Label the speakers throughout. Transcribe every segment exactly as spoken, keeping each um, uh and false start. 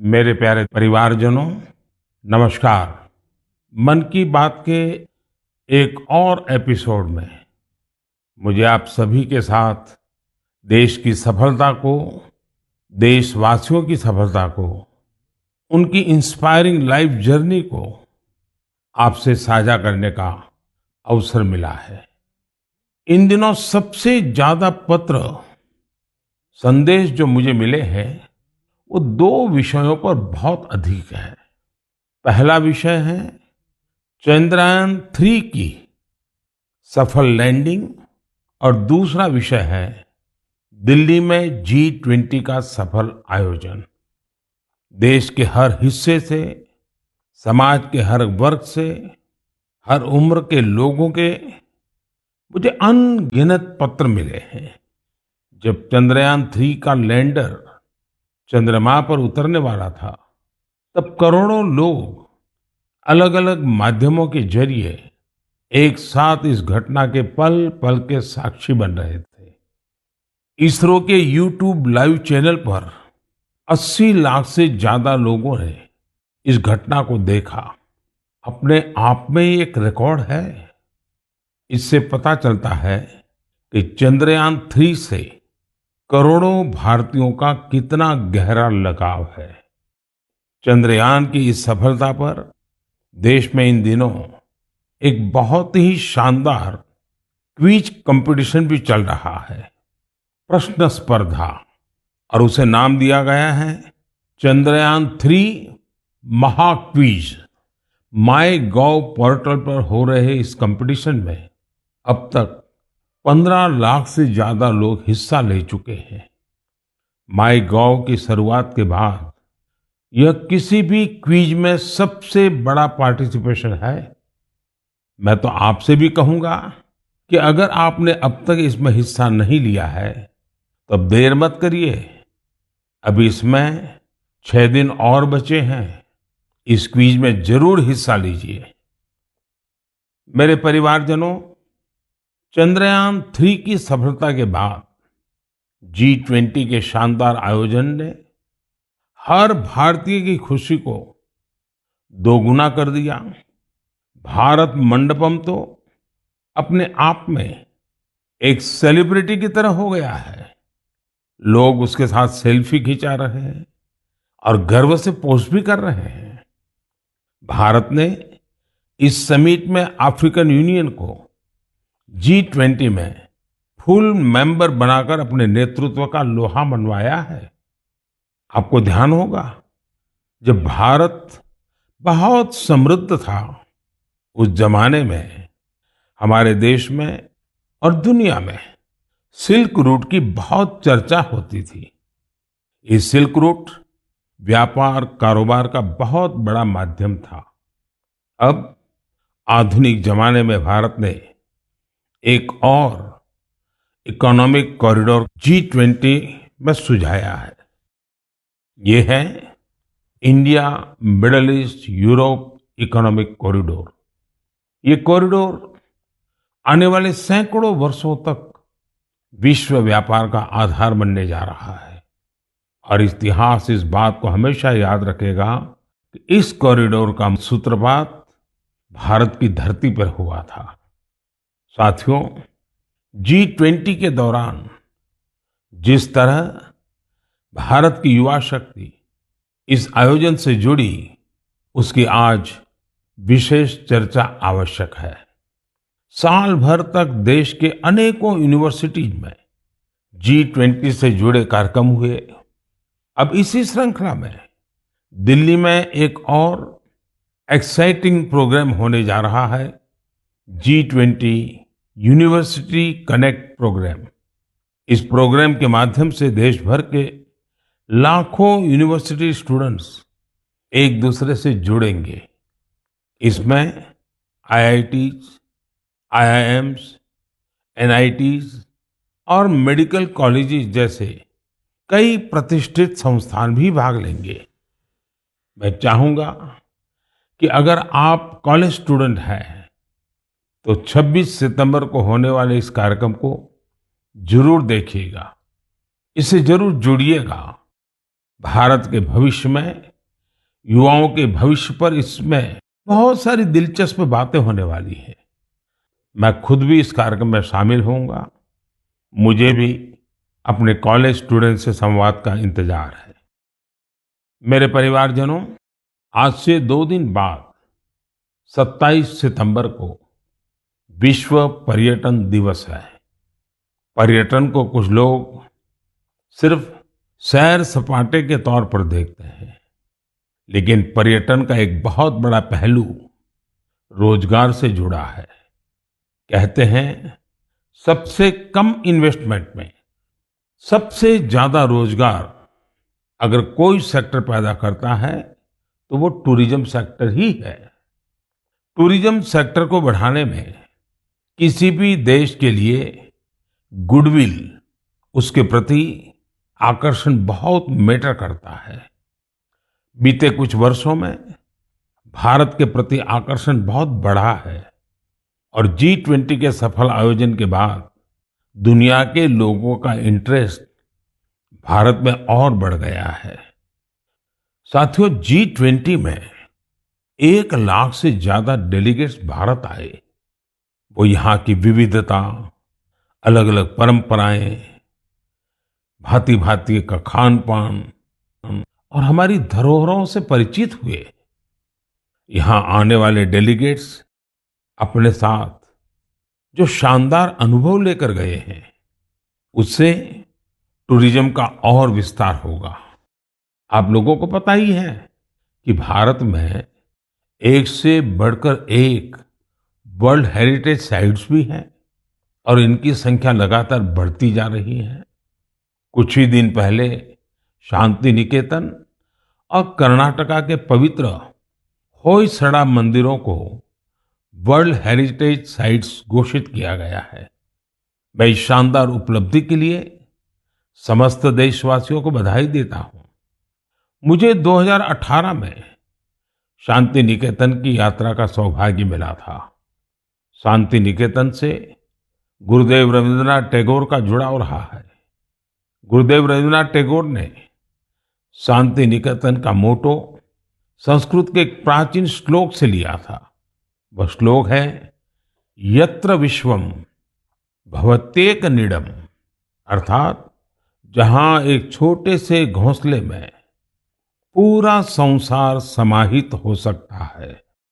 Speaker 1: मेरे प्यारे परिवारजनों, नमस्कार। मन की बात के एक और एपिसोड में मुझे आप सभी के साथ देश की सफलता को, देशवासियों की सफलता को, उनकी इंस्पायरिंग लाइफ जर्नी को आपसे साझा करने का अवसर मिला है। इन दिनों सबसे ज्यादा पत्र, संदेश जो मुझे मिले हैं वो दो विषयों पर बहुत अधिक है। पहला विषय है चंद्रयान थ्री की सफल लैंडिंग और दूसरा विषय है दिल्ली में जी ट्वेंटी का सफल आयोजन। देश के हर हिस्से से, समाज के हर वर्ग से, हर उम्र के लोगों के मुझे अनगिनत पत्र मिले हैं। जब चंद्रयान थ्री का लैंडर चंद्रमा पर उतरने वाला था, तब करोड़ों लोग अलग अलग माध्यमों के जरिए एक साथ इस घटना के पल पल के साक्षी बन रहे थे। इसरो के यूट्यूब लाइव चैनल पर अस्सी लाख से ज्यादा लोगों ने इस घटना को देखा। अपने आप में ही एक रिकॉर्ड है। इससे पता चलता है कि चंद्रयान थ्री से करोड़ों भारतीयों का कितना गहरा लगाव है। चंद्रयान की इस सफलता पर देश में इन दिनों एक बहुत ही शानदार क्विज कंपटीशन भी चल रहा है, प्रश्न स्पर्धा, और उसे नाम दिया गया है चंद्रयान थ्री महाक्विज। माई गॉव पोर्टल पर हो रहे इस कंपटीशन में अब तक पंद्रह लाख से ज्यादा लोग हिस्सा ले चुके हैं। माई गॉव की शुरुआत के बाद यह किसी भी क्विज में सबसे बड़ा पार्टिसिपेशन है। मैं तो आपसे भी कहूंगा कि अगर आपने अब तक इसमें हिस्सा नहीं लिया है तो अब देर मत करिए। अभी इसमें छह दिन और बचे हैं। इस क्विज में जरूर हिस्सा लीजिए। मेरे परिवारजनों, चंद्रयान थ्री की सफलता के बाद जी ट्वेंटी के शानदार आयोजन ने हर भारतीय की खुशी को दोगुना कर दिया। भारत मंडपम तो अपने आप में एक सेलिब्रिटी की तरह हो गया है। लोग उसके साथ सेल्फी खिंचा रहे हैं और गर्व से पोस्ट भी कर रहे हैं। भारत ने इस समिट में अफ्रीकन यूनियन को जी ट्वेंटी में फुल मेंबर बनाकर अपने नेतृत्व का लोहा मनवाया है। आपको ध्यान होगा, जब भारत बहुत समृद्ध था, उस जमाने में हमारे देश में और दुनिया में सिल्क रूट की बहुत चर्चा होती थी। ये सिल्क रूट व्यापार कारोबार का बहुत बड़ा माध्यम था। अब आधुनिक जमाने में भारत ने एक और इकोनॉमिक कॉरिडोर जी ट्वेंटी में सुझाया है। ये है India middle east Europe economic corridor. ये कॉरिडोर आने वाले सैकड़ों वर्षों तक विश्व व्यापार का आधार बनने जा रहा है। और इतिहास इस बात को हमेशा याद रखेगा कि इस कॉरिडोर का सूत्रपात भारत की धरती पर हुआ था। साथियों, जी ट्वेंटी के दौरान जिस तरह भारत की युवा शक्ति इस आयोजन से जुड़ी, उसकी आज विशेष चर्चा आवश्यक है। साल भर तक देश के अनेकों यूनिवर्सिटीज में जी ट्वेंटी से जुड़े कार्यक्रम हुए। अब इसी श्रृंखला में दिल्ली में एक और एक्साइटिंग प्रोग्राम होने जा रहा है, G twenty university connect programme. इस प्रोग्राम के माध्यम से देश भर के लाखों यूनिवर्सिटी स्टूडेंट्स एक दूसरे से जुड़ेंगे। इसमें आई आई टीज़, आई आई एम्स, एन आई टीज़ और मेडिकल कॉलेजेस जैसे कई प्रतिष्ठित संस्थान भी भाग लेंगे। मैं चाहूंगा कि अगर आप कॉलेज स्टूडेंट हैं तो छब्बीस सितंबर को होने वाले इस कार्यक्रम को जरूर देखिएगा, इससे जरूर जुड़िएगा। भारत के भविष्य में युवाओं के भविष्य पर इसमें बहुत सारी दिलचस्प बातें होने वाली हैं। मैं खुद भी इस कार्यक्रम में शामिल होऊंगा। मुझे भी अपने कॉलेज स्टूडेंट से संवाद का इंतजार है। मेरे परिवारजनों, आज से दो दिन बाद सत्ताईस सितंबर को विश्व पर्यटन दिवस है। पर्यटन को कुछ लोग सिर्फ सैर सपाटे के तौर पर देखते हैं, लेकिन पर्यटन का एक बहुत बड़ा पहलू रोजगार से जुड़ा है। कहते हैं, सबसे कम इन्वेस्टमेंट में सबसे ज्यादा रोजगार अगर कोई सेक्टर पैदा करता है तो वो टूरिज्म सेक्टर ही है। टूरिज्म सेक्टर को बढ़ाने में किसी भी देश के लिए गुडविल, उसके प्रति आकर्षण बहुत मैटर करता है। बीते कुछ वर्षों में भारत के प्रति आकर्षण बहुत बढ़ा है और जी ट्वेंटी के सफल आयोजन के बाद दुनिया के लोगों का इंटरेस्ट भारत में और बढ़ गया है। साथियों, जी ट्वेंटी में एक लाख से ज्यादा डेलीगेट्स भारत आए। वो यहाँ की विविधता, अलग अलग परंपराएं, भांति भांति का खान पान और हमारी धरोहरों से परिचित हुए। यहाँ आने वाले डेलीगेट्स अपने साथ जो शानदार अनुभव लेकर गए हैं, उससे टूरिज्म का और विस्तार होगा। आप लोगों को पता ही है कि भारत में एक से बढ़कर एक वर्ल्ड हेरिटेज साइट्स भी हैं और इनकी संख्या लगातार बढ़ती जा रही है। कुछ ही दिन पहले शांति निकेतन और कर्नाटका के पवित्र होयसड़ा मंदिरों को वर्ल्ड हेरिटेज साइट्स घोषित किया गया है। मैं इस शानदार उपलब्धि के लिए समस्त देशवासियों को बधाई देता हूं। मुझे दो हज़ार अठारह में शांति निकेतन की यात्रा का सौभाग्य मिला था। शांति निकेतन से गुरुदेव रविंद्रनाथ टैगोर का जुड़ाव रहा है। गुरुदेव रविंद्रनाथ टैगोर ने शांति निकेतन का मोटो संस्कृत के एक प्राचीन श्लोक से लिया था। वह श्लोक है, यत्र विश्वम भवत्येक नीडम, अर्थात जहां एक छोटे से घोंसले में पूरा संसार समाहित हो सकता है।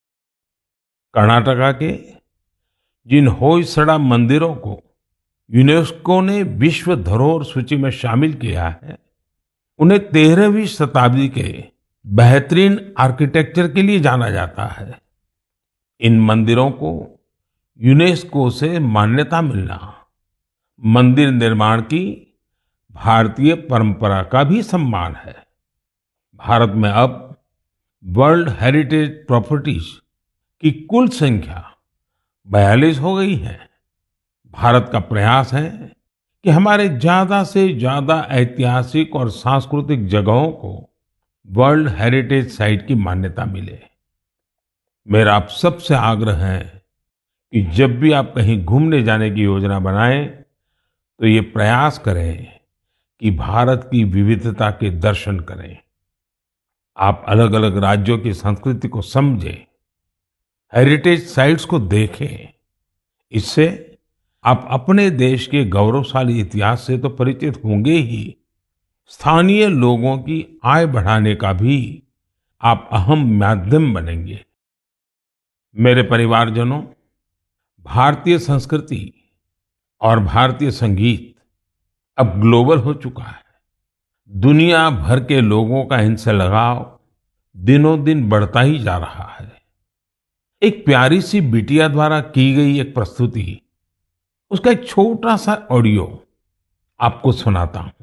Speaker 1: कर्नाटका के जिन होयसड़ा मंदिरों को यूनेस्को ने विश्व धरोहर सूची में शामिल किया है, उन्हें तेरहवीं शताब्दी के बेहतरीन आर्किटेक्चर के लिए जाना जाता है। इन मंदिरों को यूनेस्को से मान्यता मिलना मंदिर निर्माण की भारतीय परंपरा का भी सम्मान है। भारत में अब वर्ल्ड हेरिटेज प्रॉपर्टीज की कुल संख्या बयालीस हो गई है। भारत का प्रयास है कि हमारे ज्यादा से ज्यादा ऐतिहासिक और सांस्कृतिक जगहों को वर्ल्ड हेरिटेज साइट की मान्यता मिले। मेरा आप सबसे आग्रह है कि जब भी आप कहीं घूमने जाने की योजना बनाएं, तो ये प्रयास करें कि भारत की विविधता के दर्शन करें। आप अलग अलग राज्यों की संस्कृति को समझें, हेरिटेज साइट्स को देखें। इससे आप अपने देश के गौरवशाली इतिहास से तो परिचित होंगे ही, स्थानीय लोगों की आय बढ़ाने का भी आप अहम माध्यम बनेंगे। मेरे परिवारजनों, भारतीय संस्कृति और भारतीय संगीत अब ग्लोबल हो चुका है। दुनिया भर के लोगों का इनसे लगाव दिनों दिन बढ़ता ही जा रहा है। एक प्यारी सी बिटिया द्वारा की गई एक प्रस्तुति, उसका एक छोटा सा ऑडियो आपको सुनाता हूं।